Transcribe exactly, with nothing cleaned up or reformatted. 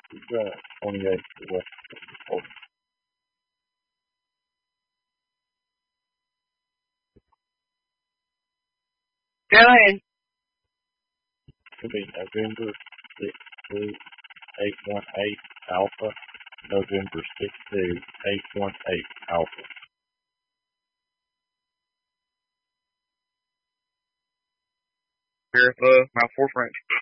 uh, twenty-eight West. Oh, Go ahead. could be November six two eight one eight Alpha. November six two eight one eight Alpha. Here, uh, my four French.